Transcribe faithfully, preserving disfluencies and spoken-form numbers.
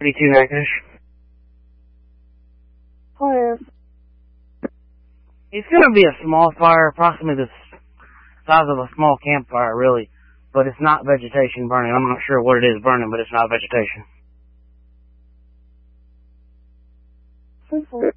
Deputy two negative. Clear. It's gonna be a small fire, approximately the size of a small campfire, really. But it's not vegetation burning. I'm not sure what it is burning, but it's not vegetation. Three, four.